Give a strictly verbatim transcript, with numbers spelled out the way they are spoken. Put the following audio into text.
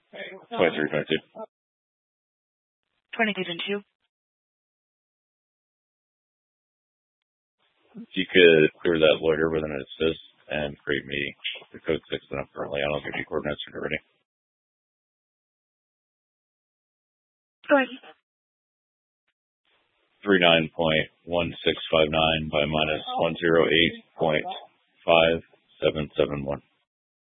twenty-three twenty-two. twenty-three twenty-two. If you could clear that lawyer with an assist and create me the code six that I'm currently on, I'll give you coordinates when you're ready. Go ahead. three nine point one six five nine by minus one zero eight point five seven seven one.